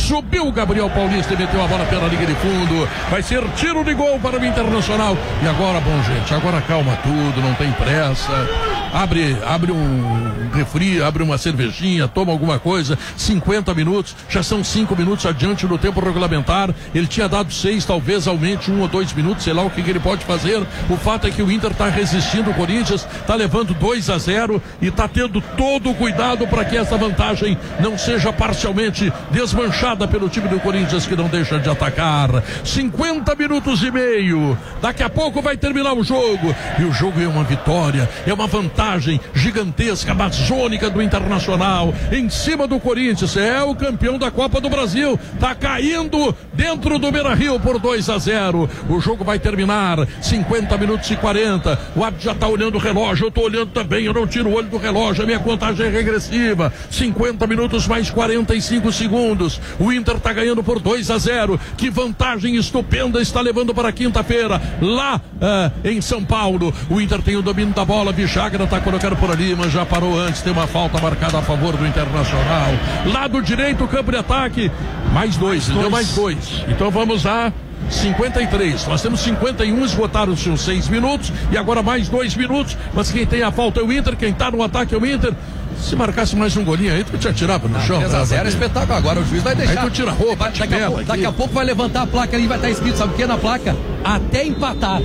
subiu o Gabriel Paulista e meteu a bola pela linha de fundo. Vai ser tiro de gol para o Internacional. E agora, bom, gente, agora calma tudo, não tem pressa. Abre um refri, abre uma cervejinha, toma alguma coisa. 50 minutos, já são 5 minutos adiante do tempo regulamentar. Ele tinha dado 6, talvez aumente 1 ou 2 minutos, sei lá o que ele pode fazer. O fato é que o Inter está resistindo, o Corinthians está levando 2-0 e está tendo todo o cuidado para que essa vantagem não seja parcialmente desmanchada pelo time do Corinthians, que não deixa de atacar. 50 minutos e meio, daqui a pouco vai terminar o jogo, e o jogo é uma vitória, é uma vantagem gigantesca, amazônica do Internacional em cima do Corinthians. É o campeão da Copa do Brasil, tá caindo dentro do Beira-Rio por 2-0. O jogo vai terminar 50 minutos e 40. O árbitro já tá olhando o relógio, eu tô olhando também, eu não tiro o olho do relógio, a minha contagem é regressiva. 50 minutos mais 45 segundos. O Inter tá ganhando por 2-0. Que vantagem estupenda está levando para quinta-feira lá em São Paulo. O Inter tem o domínio da bola, Vichagra tá colocando por ali, mas já parou antes, tem uma falta marcada a favor do Internacional. Lado direito, campo de ataque, mais 2, deu mais 2. Então vamos a 53, nós temos 51, esgotaram-se os 6 minutos e agora mais 2 minutos, mas quem tem a falta é o Inter, quem tá no ataque é o Inter. Se marcasse mais um golinho aí, tu te atirava no chão. 3-0 é espetáculo, agora o juiz vai deixar. Aí tu tira a roupa, daqui a pouco vai levantar a placa ali e vai estar escrito, sabe o que na placa? Até empatar.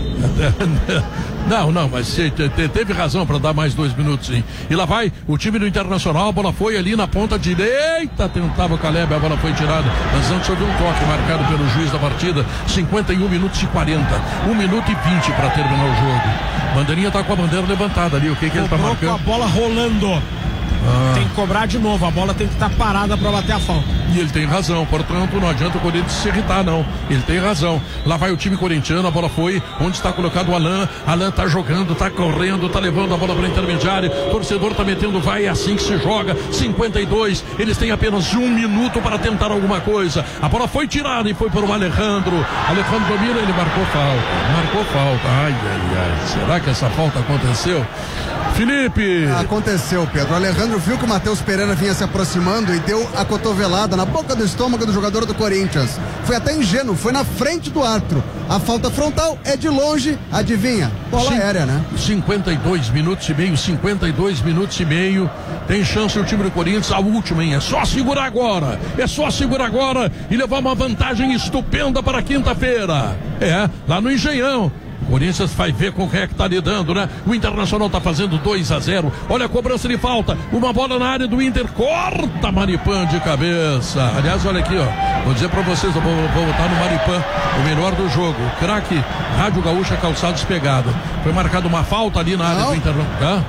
Não, mas teve razão para dar mais 2 minutos, sim. E lá vai o time do Internacional, a bola foi ali na ponta direita, tentava o Caleb, a bola foi tirada, mas antes houve um toque marcado pelo juiz da partida. 51 minutos e 40, 1 minuto e 20 para terminar o jogo. Bandeirinha tá com a bandeira levantada ali, o que ele tá marcando? Com a bola rolando. Tem que cobrar de novo, a bola tem que estar parada para bater a falta. E ele tem razão, portanto não adianta o Corinthians se irritar, não. Ele tem razão. Lá vai o time corintiano, a bola foi onde está colocado o Alain tá jogando, tá correndo, tá levando a bola para intermediário, torcedor tá metendo, vai, é assim que se joga. 52, eles têm apenas 1 minuto para tentar alguma coisa. A bola foi tirada e foi para o Alejandro domina, ele marcou falta. Ai, será que essa falta aconteceu? Felipe! Aconteceu, Pedro. O Alejandro viu que o Matheus Pereira vinha se aproximando e deu a cotovelada na boca do estômago do jogador do Corinthians. Foi até ingênuo, foi na frente do árbitro. A falta frontal é de longe, adivinha? Bola aérea, né? 52 minutos e meio. Tem chance o time do Corinthians, a última, hein? É só segurar agora e levar uma vantagem estupenda para quinta-feira. Lá no Engenhão. O Corinthians vai ver com quem é que tá lidando, né? O Internacional tá fazendo 2-0. Olha a cobrança de falta. Uma bola na área do Inter. Corta Maripan de cabeça. Aliás, olha aqui, ó. Vou dizer pra vocês, eu vou botar no Maripan, o melhor do jogo. O craque Rádio Gaúcha Calçados Pegada. Foi marcada uma falta ali na área do Internacional.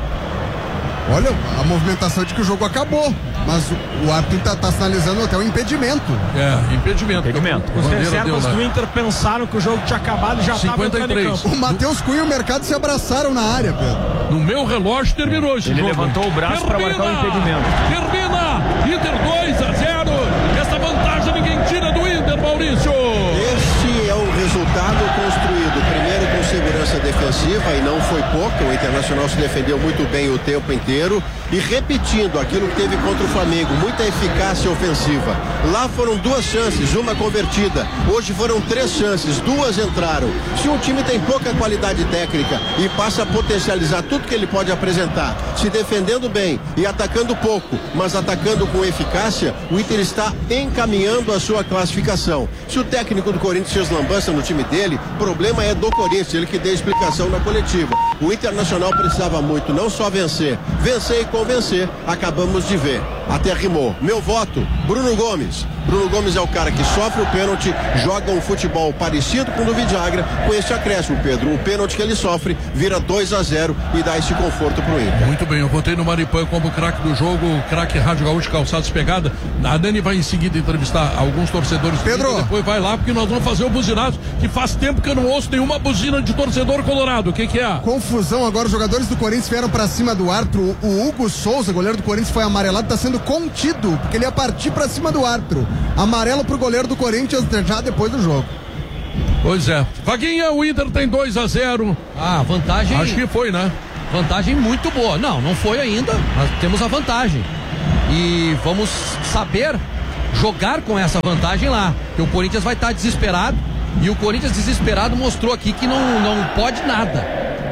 Olha, a movimentação de que o jogo acabou. Mas o árbitro tá sinalizando até um impedimento. Impedimento. Os reservas do Inter pensaram que o jogo tinha acabado e já estava entrando em campo. O Matheus Cunha e o Mercado se abraçaram na área, Pedro. No meu relógio terminou esse jogo. Ele levantou o braço para marcar o impedimento. Termina! Inter 2-0. Essa vantagem ninguém tira do Inter, Maurício. Este é o resultado construído primeiro com segurança defensiva, e não foi pouca. O Internacional se defendeu muito bem o tempo inteiro e repetindo aquilo que teve contra o Flamengo, muita eficácia ofensiva. Lá foram 2 chances, uma convertida. Hoje foram 3 chances, 2 entraram. Se um time tem pouca qualidade técnica e passa a potencializar tudo que ele pode apresentar, se defendendo bem e atacando pouco, mas atacando com eficácia, o Inter está encaminhando a sua classificação. Se o técnico do Corinthians fez lambança no time dele, o problema é do Corinthians, ele que deu explicação na coletiva. O Internacional precisava muito, não só vencer e convencer. Acabamos de ver, até rimou. Meu voto, Bruno Gomes. Bruno Gomes é o cara que sofre o pênalti, joga um futebol parecido com o do Vidagra, com esse acréscimo, Pedro. O pênalti que ele sofre vira 2-0 e dá esse conforto pro Inter. Muito bem, eu votei no Maripan como craque do jogo, craque Rádio Gaúcho Calçados Pegada. A Dani vai em seguida entrevistar alguns torcedores. Pedro, depois vai lá, porque nós vamos fazer o buzinaço, que faz tempo que eu não ouço nenhuma buzina de torcedor colorado. O que é? Confusão agora, os jogadores do Corinthians vieram pra cima do árbitro. O Hugo Souza, goleiro do Corinthians, foi amarelado, tá sendo contido, porque ele ia partir pra cima do árbitro. Amarelo pro goleiro do Corinthians já depois do jogo. Pois é. Vaguinha, o Inter tem 2-0. Vantagem. Acho que foi, né? Vantagem muito boa. Não foi ainda, mas temos a vantagem. E vamos saber jogar com essa vantagem lá, porque o Corinthians vai estar desesperado, e o Corinthians desesperado mostrou aqui que não pode nada.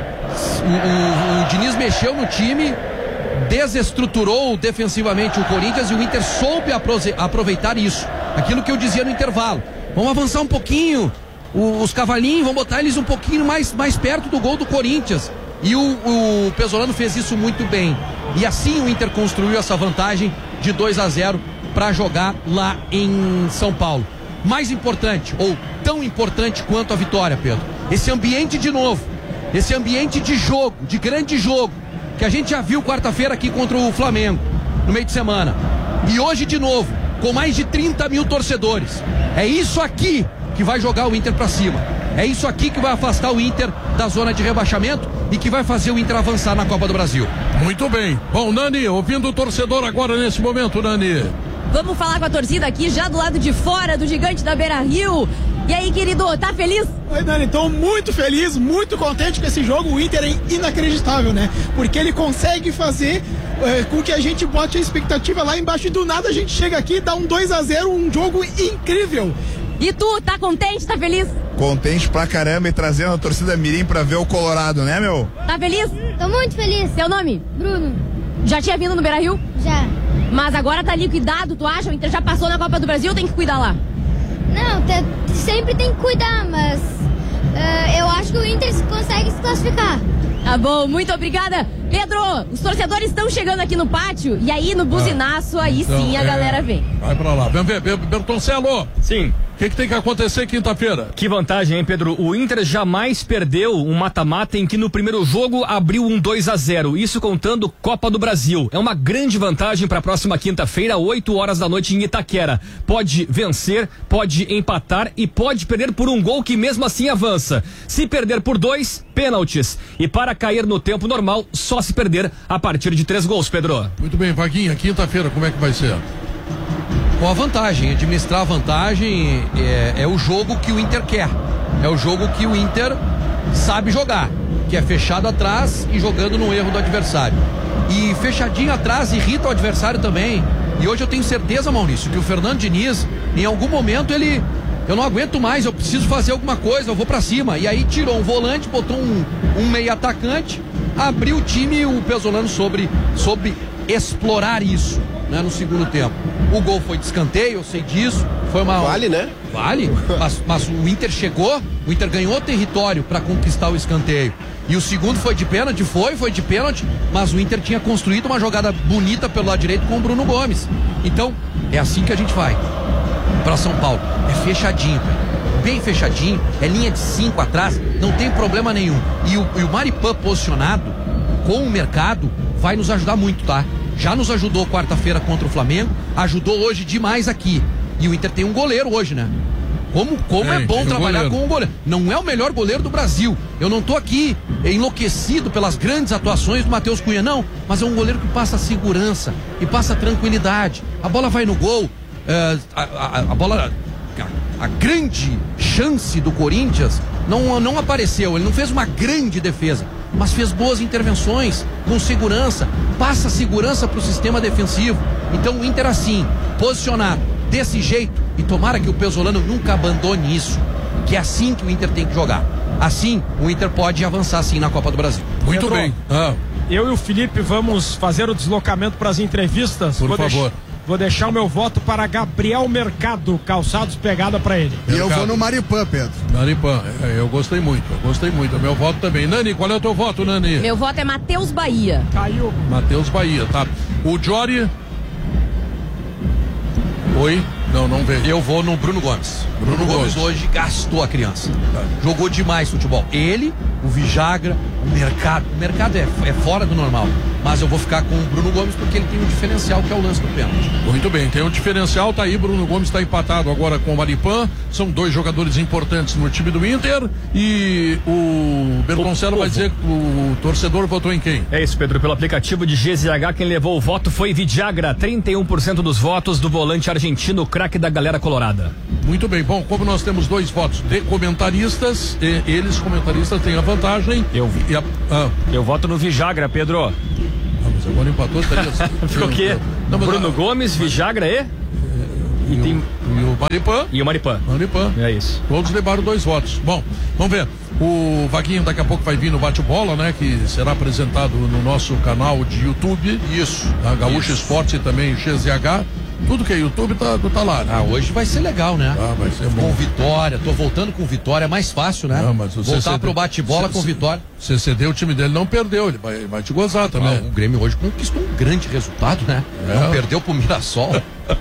O Diniz mexeu no time, desestruturou defensivamente o Corinthians, e o Inter soube aproveitar isso, aquilo que eu dizia no intervalo. Vamos avançar um pouquinho os cavalinhos, vamos botar eles um pouquinho mais perto do gol do Corinthians, e o Pesolano fez isso muito bem, e assim o Inter construiu essa vantagem de 2-0 para jogar lá em São Paulo. Mais importante, ou tão importante quanto a vitória, Pedro, esse ambiente de novo, esse ambiente de jogo, de grande jogo, que a gente já viu quarta-feira aqui contra o Flamengo, no meio de semana, e hoje de novo, com mais de 30 mil torcedores. É isso aqui que vai jogar o Inter pra cima. É isso aqui que vai afastar o Inter da zona de rebaixamento e que vai fazer o Inter avançar na Copa do Brasil. Muito bem. Bom, Nani, ouvindo o torcedor agora nesse momento, Nani. Vamos falar com a torcida aqui, já do lado de fora do gigante da Beira-Rio. E aí, querido, tá feliz? Oi, Dani, tô muito feliz, muito contente com esse jogo. O Inter é inacreditável, né? Porque ele consegue fazer com que a gente bote a expectativa lá embaixo, e do nada a gente chega aqui e dá um 2-0, um jogo incrível. E tu, tá contente, tá feliz? Contente pra caramba, e trazendo a torcida mirim pra ver o Colorado, né, meu? Tá feliz? Tô muito feliz. Seu nome? Bruno. Já tinha vindo no Beira-Rio? Já. Mas agora tá liquidado, tu acha? O Inter já passou na Copa do Brasil, tem que cuidar lá? Não, sempre tem que cuidar, mas eu acho que o Inter consegue se classificar. Tá bom, muito obrigada. Pedro, os torcedores estão chegando aqui no pátio, e aí no buzinaço, aí então, sim a galera vem. Vai pra lá. Vem ver, Bertoncello. Sim. O que tem que acontecer quinta-feira? Que vantagem, hein, Pedro? O Inter jamais perdeu um mata-mata em que no primeiro jogo abriu um 2-0. Isso contando Copa do Brasil. É uma grande vantagem para a próxima quinta-feira, 8 horas da noite em Itaquera. Pode vencer, pode empatar e pode perder por um gol, que mesmo assim avança. Se perder por 2, pênaltis. E para cair no tempo normal, só se perder a partir de 3 gols, Pedro. Muito bem, Vaguinha, quinta-feira como é que vai ser? Com a vantagem, administrar a vantagem é o jogo que o Inter quer, é o jogo que o Inter sabe jogar, que é fechado atrás e jogando no erro do adversário, e fechadinho atrás irrita o adversário também. E hoje eu tenho certeza, Maurício, que o Fernando Diniz, em algum momento eu não aguento mais, eu preciso fazer alguma coisa, eu vou pra cima, e aí tirou um volante, botou um meio atacante, abriu o time, e o Pesolano soube explorar isso, né, no segundo tempo. O gol foi de escanteio, eu sei disso. Foi uma... Vale, né? Vale, mas o Inter chegou, o Inter ganhou território para conquistar o escanteio. E o segundo foi de pênalti, foi de pênalti, mas o Inter tinha construído uma jogada bonita pelo lado direito com o Bruno Gomes. Então, é assim que a gente vai para São Paulo. É fechadinho, bem fechadinho, é linha de 5 atrás, não tem problema nenhum. E o Maripã posicionado com o mercado vai nos ajudar muito, tá? Já nos ajudou quarta-feira contra o Flamengo, ajudou hoje demais aqui. E o Inter tem um goleiro hoje, né? Como é bom trabalhar com um goleiro. Não é o melhor goleiro do Brasil. Eu não tô aqui enlouquecido pelas grandes atuações do Matheus Cunha, não. Mas é um goleiro que passa segurança e passa tranquilidade. A bola vai no gol. A bola... A grande chance do Corinthians não apareceu. Ele não fez uma grande defesa, mas fez boas intervenções, com segurança, passa segurança para o sistema defensivo. Então o Inter assim, posicionado desse jeito, e tomara que o Pesolano nunca abandone isso, que é assim que o Inter tem que jogar. Assim o Inter pode avançar sim na Copa do Brasil. Muito Pedro, bem. Eu e o Felipe vamos fazer o deslocamento para as entrevistas. Por favor. Vou deixar o meu voto para Gabriel Mercado, calçados pegada para ele. E eu vou no Maripã, Pedro. Maripã, eu gostei muito, meu voto também. Nani, qual é o teu voto, Nani? Meu voto é Matheus Bahia. Caiu. Matheus Bahia, tá. O Jory? Oi? Não veio. Eu vou no Bruno Gomes. Bruno Gomes hoje gastou a criança. Jogou demais futebol. Ele, o Vijagra, o Mercado. O Mercado é fora do normal. Mas eu vou ficar com o Bruno Gomes porque ele tem um diferencial, que é o lance do pênalti. Muito bem, tem um diferencial, tá aí. Bruno Gomes está empatado agora com o Maripã. São 2 jogadores importantes no time do Inter. E o Bertoncello vai dizer que o torcedor votou em quem? É isso, Pedro. Pelo aplicativo de GZH, quem levou o voto foi Vijagra. 31% dos votos do volante argentino, craque da galera colorada. Muito bem, bom, como nós temos 2 votos de comentaristas, eles, comentaristas, têm a vantagem. Eu voto no Vijagra, Pedro. Mas agora empatou, estaria... Ficou o quê? Bruno Gomes, Vijagra e? E o Maripã. E o Maripã. É isso. Todos levaram 2 votos. Bom, vamos ver. O Vaguinho daqui a pouco vai vir no Bate-Bola, né? Que será apresentado no nosso canal de YouTube. Isso. A Gaúcha Esporte e também XZH. Tudo que é YouTube tá lá, né? Hoje vai ser legal, né? Vai ser bom. Com Vitória, tô voltando com Vitória, é mais fácil, né? Não, mas voltar pro bate-bola com Vitória. CCD, o time dele não perdeu, ele vai te gozar também. O Grêmio hoje conquistou um grande resultado, né? Não perdeu pro Mirassol.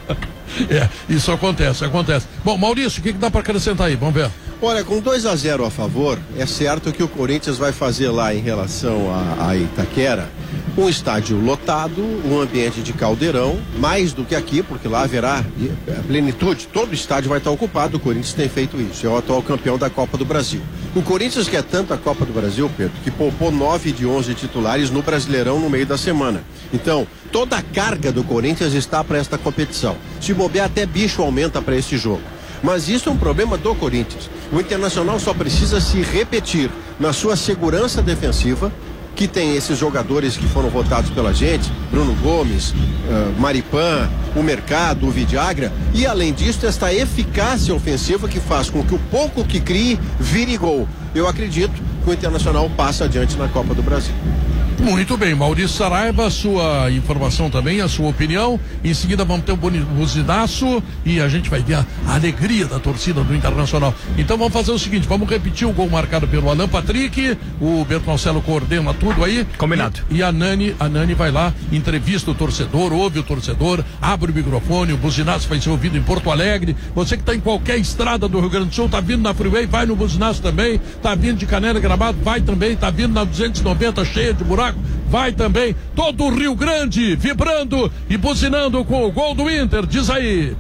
Isso acontece. Bom, Maurício, o que dá pra acrescentar aí? Vamos ver. Olha, com 2-0 a favor, é certo que o Corinthians vai fazer lá em relação a Itaquera um estádio lotado, um ambiente de caldeirão, mais do que aqui, porque lá haverá plenitude, todo o estádio vai estar ocupado, o Corinthians tem feito isso, é o atual campeão da Copa do Brasil. O Corinthians quer tanto a Copa do Brasil, Pedro, que poupou 9 de 11 titulares no Brasileirão no meio da semana. Então, toda a carga do Corinthians está para esta competição. Se bobear, até bicho aumenta para esse jogo. Mas isso é um problema do Corinthians. O Internacional só precisa se repetir na sua segurança defensiva, que tem esses jogadores que foram votados pela gente, Bruno Gomes, Maripã, o Mercado, o Vidagra, e além disso, esta eficácia ofensiva que faz com que o pouco que crie vire gol. Eu acredito que o Internacional passa adiante na Copa do Brasil. Muito bem, Maurício Saraiva, a sua informação também, a sua opinião. Em seguida vamos ter um buzinaço e a gente vai ver a alegria da torcida do Internacional. Então vamos fazer o seguinte, vamos repetir o gol marcado pelo Alan Patrick, o Bertoncello coordena tudo aí. Combinado. E a Nani vai lá, entrevista o torcedor, ouve o torcedor, abre o microfone, o buzinaço vai ser ouvido em Porto Alegre. Você que está em qualquer estrada do Rio Grande do Sul, tá vindo na Freeway, vai no buzinaço também, tá vindo de Canela Gramado, vai também, tá vindo na 290 cheia de buraco, vai também, todo o Rio Grande vibrando e buzinando com o gol do Inter, diz aí.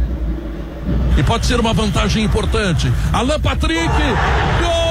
E pode ser uma vantagem importante. Alan Patrick, gol!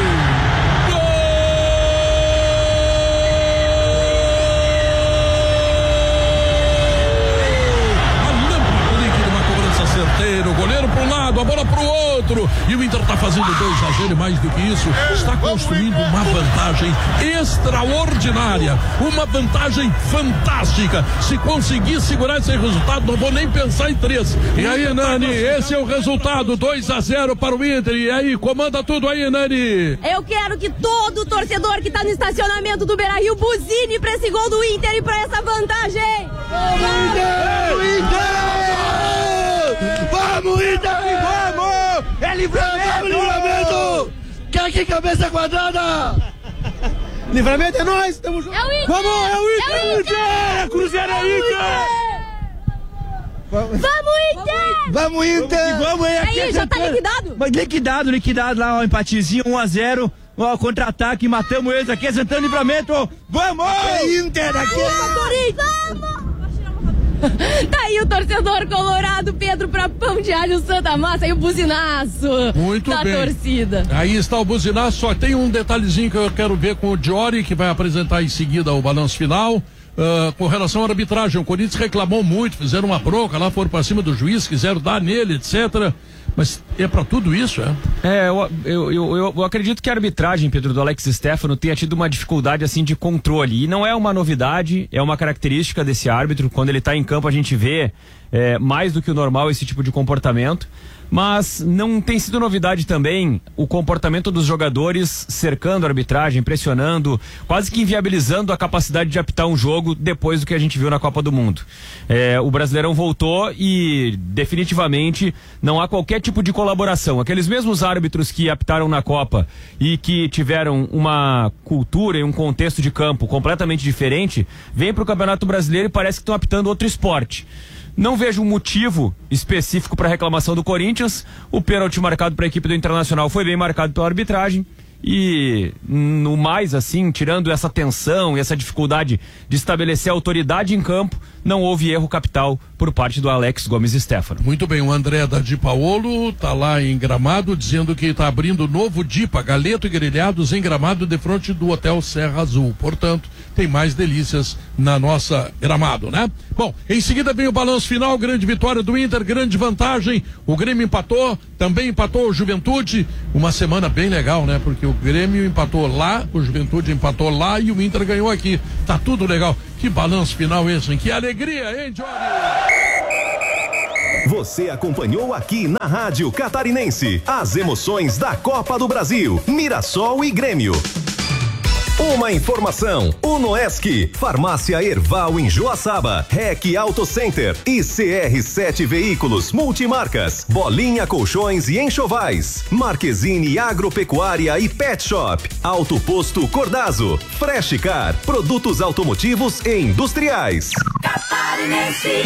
O goleiro para um lado, a bola para o outro, e o Inter está fazendo 2-0 e mais do que isso, está construindo uma vantagem extraordinária, uma vantagem fantástica. Se conseguir segurar esse resultado, não vou nem pensar em 3. E aí, Nani, esse é o resultado, 2-0 para o Inter. E aí, comanda tudo aí, Nani. Eu quero que todo torcedor que está no estacionamento do Beira-Rio buzine para esse gol do Inter e para essa vantagem. Vamos, Inter! Vamos, Inter! Vamos! É livramento! Quer que cabeça quadrada? Livramento é nós! Tamo junto! É o Inter! Vamos! É o Inter! É o Inter! Cruzeiro é Inter! Vamos, Inter! Vamos, Inter! Vamos aí, já tá liquidado? Liquidado lá, ó, empatezinho, 1-0. Ó, contra-ataque, matamos eles aqui, sentando livramento. Vamos! É Inter aqui! Vamos! Tá aí o torcedor colorado, Pedro, pra Pão de Alho Santa Massa e o buzinaço muito da bem. torcida. Aí está o buzinaço, só tem um detalhezinho que eu quero ver com o Diori, que vai apresentar em seguida o balanço final. Com relação à arbitragem, o Corinthians reclamou muito, fizeram uma bronca lá, foram pra cima do juiz, quiseram dar nele, etc. Mas é pra tudo isso, é? Eu acredito que a arbitragem, Pedro, do Alex Stefano tenha tido uma dificuldade assim de controle, e não é uma novidade, é uma característica desse árbitro. Quando ele tá em campo a gente vê mais do que o normal esse tipo de comportamento. Mas não tem sido novidade também o comportamento dos jogadores cercando a arbitragem, pressionando, quase que inviabilizando a capacidade de apitar um jogo depois do que a gente viu na Copa do Mundo. O Brasileirão voltou e definitivamente não há qualquer tipo de colaboração. Aqueles mesmos árbitros que apitaram na Copa e que tiveram uma cultura e um contexto de campo completamente diferente, vêm para o Campeonato Brasileiro e parece que estão apitando outro esporte. Não vejo um motivo específico para a reclamação do Corinthians. O pênalti marcado para a equipe do Internacional foi bem marcado pela arbitragem. E no mais, assim, tirando essa tensão e essa dificuldade de estabelecer autoridade em campo, não houve erro capital por parte do Alex Gomes Stefano. Muito bem, o André da Di Paolo tá lá em Gramado dizendo que está abrindo novo Dipa, galeto e grelhados em Gramado, de frente do Hotel Serra Azul. Portanto, tem mais delícias na nossa Gramado, né? Bom, em seguida vem o balanço final, grande vitória do Inter, grande vantagem. O Grêmio empatou, também empatou o Juventude. Uma semana bem legal, né? Porque o Grêmio empatou lá, o Juventude empatou lá e o Inter ganhou aqui. Tá tudo legal. Que balanço final esse, hein? Que alegria, hein, Johnny? Você acompanhou aqui na Rádio Catarinense as emoções da Copa do Brasil, Mirassol e Grêmio. Uma informação: Unoesc, Farmácia Erval em Joaçaba, REC Auto Center e CR7 Veículos Multimarcas, Bolinha Colchões e Enxovais, Marquezine Agropecuária e Pet Shop, Auto Posto Cordazo, Fresh Car, produtos automotivos e industriais. Catarinense.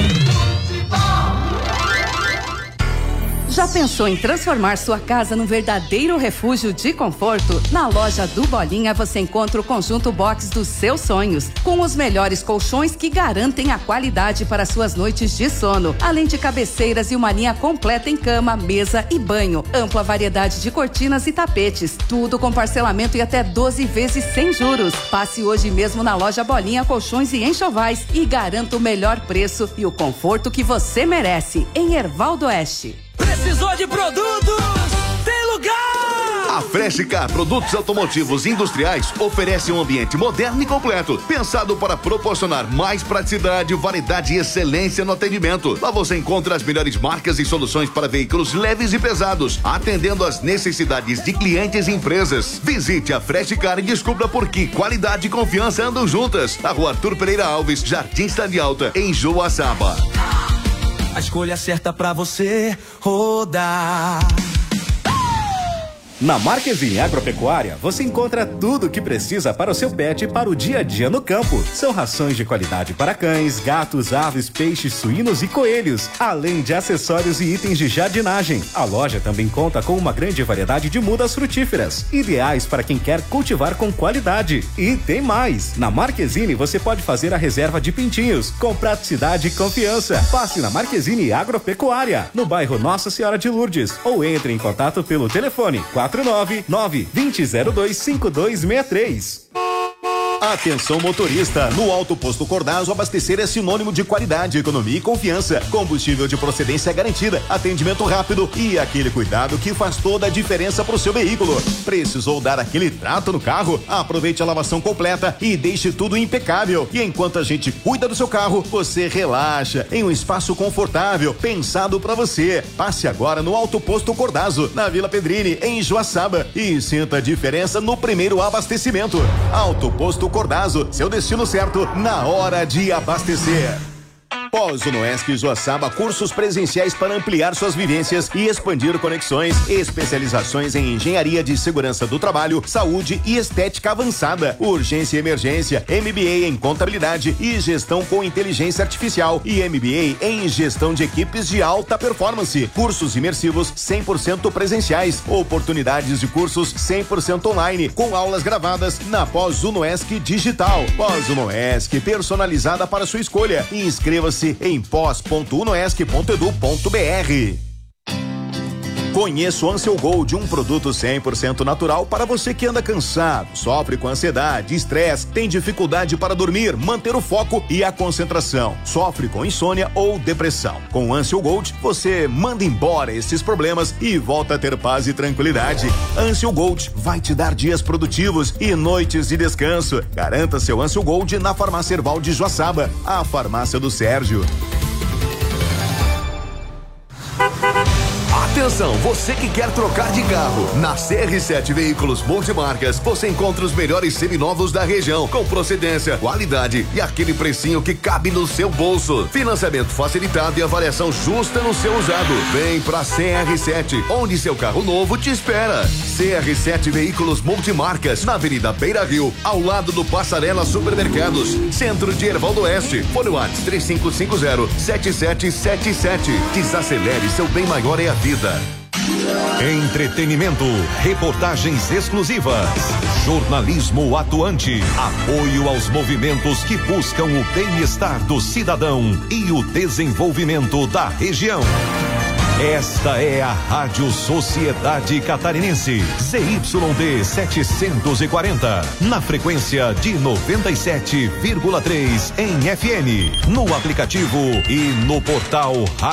Já pensou em transformar sua casa num verdadeiro refúgio de conforto? Na loja do Bolinha você encontra o conjunto box dos seus sonhos, com os melhores colchões que garantem a qualidade para suas noites de sono, além de cabeceiras e uma linha completa em cama, mesa e banho, ampla variedade de cortinas e tapetes, tudo com parcelamento e até 12 vezes sem juros. Passe hoje mesmo na loja Bolinha Colchões e Enxovais e garanta o melhor preço e o conforto que você merece, em Erval do Oeste. Precisou de produtos? Tem lugar! A Fresh Car Produtos Automotivos Industriais oferece um ambiente moderno e completo, pensado para proporcionar mais praticidade, variedade e excelência no atendimento. Lá você encontra as melhores marcas e soluções para veículos leves e pesados, atendendo às necessidades de clientes e empresas. Visite a Fresh Car e descubra por que qualidade e confiança andam juntas. Na Rua Arthur Pereira Alves, Jardim Cidade Alta, em Joaçaba. A escolha certa pra você rodar. Na Marquezine Agropecuária, você encontra tudo o que precisa para o seu pet para o dia a dia no campo. São rações de qualidade para cães, gatos, aves, peixes, suínos e coelhos, além de acessórios e itens de jardinagem. A loja também conta com uma grande variedade de mudas frutíferas, ideais para quem quer cultivar com qualidade. E tem mais! Na Marquezine você pode fazer a reserva de pintinhos, com praticidade e confiança. Passe na Marquezine Agropecuária, no bairro Nossa Senhora de Lourdes, ou entre em contato pelo telefone 499-2002-5263. Atenção motorista, no Alto Posto Cordazo abastecer é sinônimo de qualidade, economia e confiança. Combustível de procedência garantida, atendimento rápido e aquele cuidado que faz toda a diferença pro seu veículo. Precisou dar aquele trato no carro? Aproveite a lavação completa e deixe tudo impecável. E enquanto a gente cuida do seu carro, você relaxa em um espaço confortável, pensado para você. Passe agora no Alto Posto Cordazo, na Vila Pedrini, em Joaçaba, e sinta a diferença no primeiro abastecimento. Alto Posto Cordazo, seu destino certo na hora de abastecer. Pós-Unoesc Joaçaba, cursos presenciais para ampliar suas vivências e expandir conexões, especializações em engenharia de segurança do trabalho, saúde e estética avançada, urgência e emergência, MBA em contabilidade e gestão com inteligência artificial e MBA em gestão de equipes de alta performance, cursos imersivos 100% presenciais, oportunidades de cursos 100% online, com aulas gravadas na Pós-Unoesc Digital. Pós-Unoesc, personalizada para sua escolha. Inscreva-se em pós.unoesc.edu.br. Conheça o Ansel Gold, um produto 100% natural para você que anda cansado, sofre com ansiedade, estresse, tem dificuldade para dormir, manter o foco e a concentração, sofre com insônia ou depressão. Com o Ansel Gold, você manda embora esses problemas e volta a ter paz e tranquilidade. Ansel Gold vai te dar dias produtivos e noites de descanso. Garanta seu Ansel Gold na Farmácia Erval de Joaçaba, a farmácia do Sérgio. Atenção, você que quer trocar de carro. Na CR7 Veículos Multimarcas, você encontra os melhores seminovos da região, com procedência, qualidade e aquele precinho que cabe no seu bolso. Financiamento facilitado e avaliação justa no seu usado. Vem pra CR7, onde seu carro novo te espera. CR7 Veículos Multimarcas, na Avenida Beira Rio, ao lado do Passarela Supermercados, centro de Erval do Oeste. Fone WhatsApp 3550-7777. Desacelere, seu bem maior é a vida. Entretenimento, reportagens exclusivas, jornalismo atuante, apoio aos movimentos que buscam o bem-estar do cidadão e o desenvolvimento da região. Esta é a Rádio Sociedade Catarinense, ZYD 740, na frequência de 97,3 em FM, no aplicativo e no portal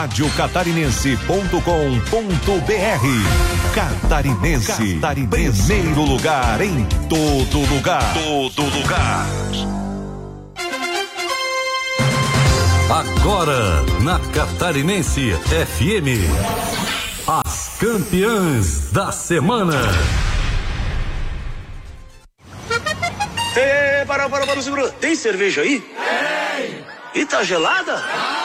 radiocatarinense.com.br. Catarinense, primeiro lugar em todo lugar. Todo lugar. Agora, na Catarinense FM, as campeãs da semana. Para, segura. Tem cerveja aí? Tem. E tá gelada?